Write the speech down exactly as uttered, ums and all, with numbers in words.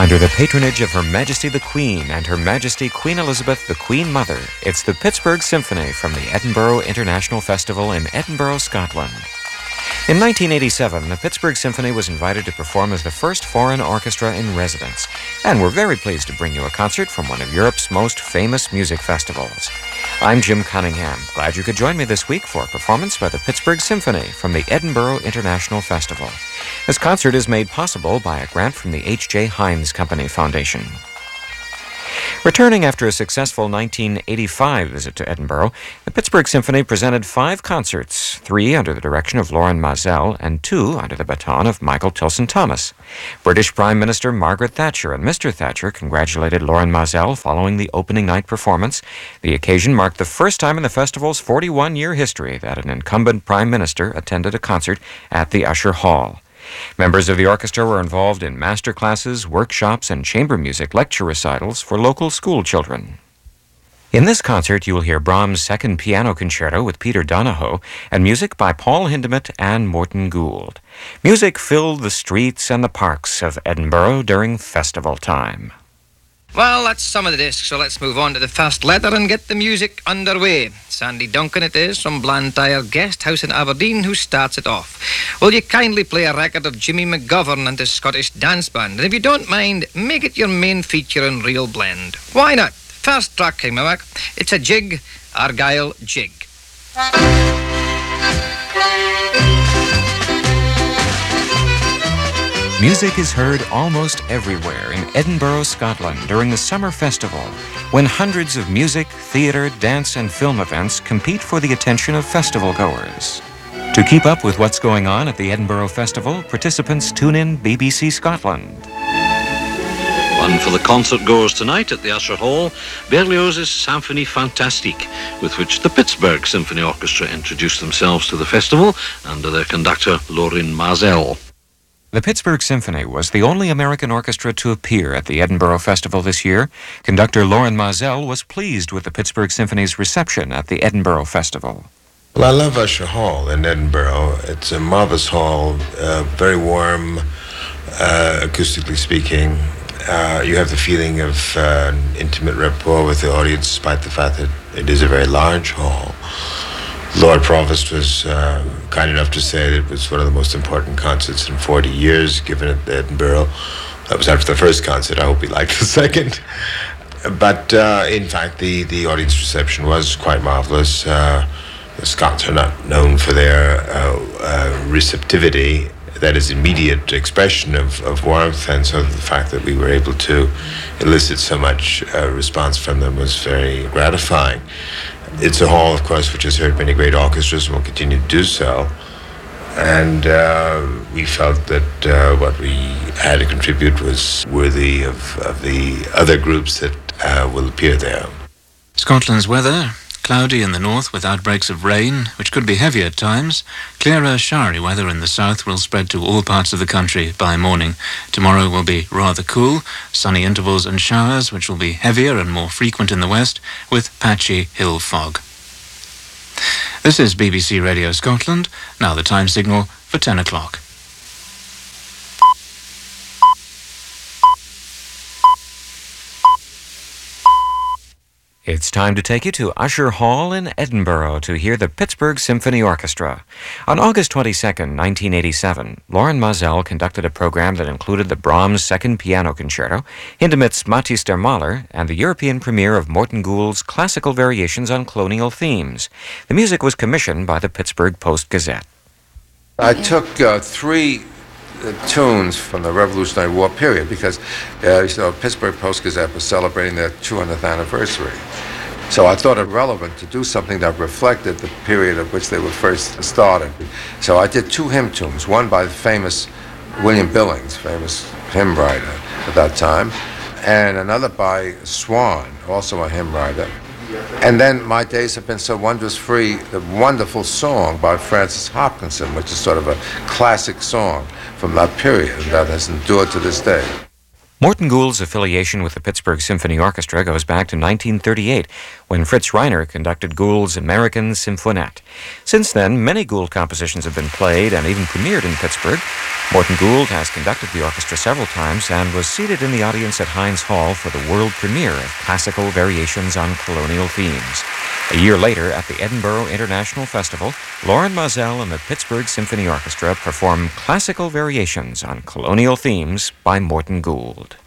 Under the patronage of Her Majesty the Queen and Her Majesty Queen Elizabeth the Queen Mother, it's the Pittsburgh Symphony from the Edinburgh International Festival in Edinburgh, Scotland. In nineteen eighty-seven, the Pittsburgh Symphony was invited to perform as the first foreign orchestra in residence, and we're very pleased to bring you a concert from one of Europe's most famous music festivals. I'm Jim Cunningham. Glad you could join me this week for a performance by the Pittsburgh Symphony from the Edinburgh International Festival. This concert is made possible by a grant from the H J Heinz Company Foundation. Returning after a successful nineteen eighty-five visit to Edinburgh, the Pittsburgh Symphony presented five concerts, three under the direction of Lorin Maazel and two under the baton of Michael Tilson Thomas. British Prime Minister Margaret Thatcher and Mister Thatcher congratulated Lorin Maazel following the opening night performance. The occasion marked the first time in the festival's forty-one-year history that an incumbent Prime Minister attended a concert at the Usher Hall. Members of the orchestra were involved in master classes, workshops, and chamber music lecture recitals for local school children. In this concert, you will hear Brahms' Second Piano Concerto with Peter Donahoe and music by Paul Hindemith and Morton Gould. Music filled the streets and the parks of Edinburgh during festival time. Well, that's some of the discs, so let's move on to the first letter and get the music underway. Sandy Duncan it is, from Blantyre Guest House in Aberdeen, who starts it off. Will you kindly play a record of Jimmy McGovern and his Scottish Dance Band? And if you don't mind, make it your main feature and real blend. Why not? First track, Kimmerwick. It's a jig, Argyll Jig. Music is heard almost everywhere in Edinburgh, Scotland during the summer festival, when hundreds of music, theatre, dance, and film events compete for the attention of festival goers. To keep up with what's going on at the Edinburgh Festival, participants tune in B B C Scotland. One for the concert goers tonight at the Usher Hall, Berlioz's Symphonie Fantastique, with which the Pittsburgh Symphony Orchestra introduced themselves to the festival under their conductor Lorin Maazel. The Pittsburgh Symphony was the only American orchestra to appear at the Edinburgh Festival this year. Conductor Lorin Maazel was pleased with the Pittsburgh Symphony's reception at the Edinburgh Festival. Well, I love Usher Hall in Edinburgh. It's a marvelous hall, uh, very warm, uh, acoustically speaking. Uh, you have the feeling of uh, an intimate rapport with the audience, despite the fact that it is a very large hall. Lord Provost was uh, kind enough to say that it was one of the most important concerts in forty years given at Edinburgh. That was after the first concert. I hope he liked the second. But uh, in fact, the, the audience reception was quite marvelous. Uh, the Scots are not known for their uh, uh, receptivity, that is, immediate expression of, of warmth, and so the fact that we were able to elicit so much uh, response from them was very gratifying. It's a hall, of course, which has heard many great orchestras and will continue to do so. And uh, we felt that uh, what we had to contribute was worthy of, of the other groups that uh, will appear there. Scotland's weather: cloudy in the north with outbreaks of rain, which could be heavy at times. Clearer, showery weather in the south will spread to all parts of the country by morning. Tomorrow will be rather cool, sunny intervals and showers, which will be heavier and more frequent in the west, with patchy hill fog. This is B B C Radio Scotland. Now the time signal for ten o'clock. It's time to take you to Usher Hall in Edinburgh to hear the Pittsburgh Symphony Orchestra. On August twenty-second, nineteen eighty-seven, Lorin Maazel conducted a program that included the Brahms' Second Piano Concerto, Hindemith's Mathis der Maler, and the European premiere of Morton Gould's classical variations on colonial themes. The music was commissioned by the Pittsburgh Post-Gazette. I took uh, three uh, tunes from the Revolutionary War period because uh, you know, Pittsburgh Post-Gazette was celebrating their two hundredth anniversary. So I thought it relevant to do something that reflected the period of which they were first started. So I did two hymn tunes, one by the famous William Billings, famous hymn writer at that time, and another by Swan, also a hymn writer. And then My Days Have Been So Wondrous Free, the wonderful song by Francis Hopkinson, which is sort of a classic song from that period that has endured to this day. Morton Gould's affiliation with the Pittsburgh Symphony Orchestra goes back to nineteen thirty-eight, when Fritz Reiner conducted Gould's American Symphonette. Since then, many Gould compositions have been played and even premiered in Pittsburgh. Morton Gould has conducted the orchestra several times and was seated in the audience at Heinz Hall for the world premiere of Classical Variations on Colonial Themes. A year later, at the Edinburgh International Festival, Loren Mazel and the Pittsburgh Symphony Orchestra perform Classical Variations on Colonial Themes by Morton Gould.